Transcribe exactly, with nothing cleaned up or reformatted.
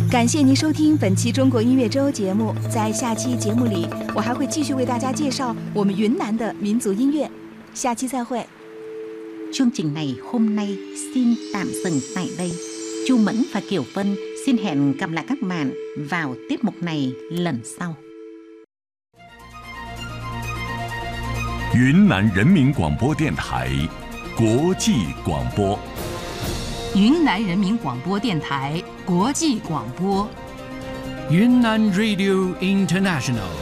感谢您收听本期中国音乐周节目。在下期节目里，我还會繼續為大家介紹我們雲南的民族音樂。下期再會。 Chương trình này hôm nay xin tạm dừng tại đây. Chu Mẫn và Kiều Vân xin hẹn gặp lại các bạn vào tiết mục này lần sau. 云南人民广播电台国际广播。 云南人民广播电台国际广播。 云南 Radio International。